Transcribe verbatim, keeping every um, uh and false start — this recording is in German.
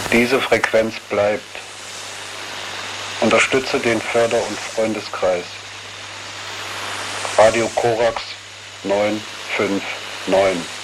Diese Frequenz bleibt. Unterstütze den Förder- und Freundeskreis. Radio Korax neun fünf neun.